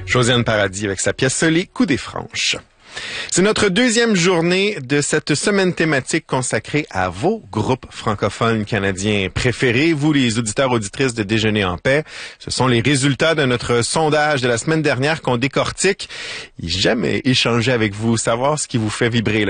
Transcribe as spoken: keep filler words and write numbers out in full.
Josiane Paradis avec sa pièce Les Coups des Franches. C'est notre deuxième journée de cette semaine thématique consacrée à vos groupes francophones canadiens préférés, vous les auditeurs auditrices de Déjeuner en paix. Ce sont les résultats de notre sondage de la semaine dernière qu'on décortique. Jamais échanger avec vous, savoir ce qui vous fait vibrer.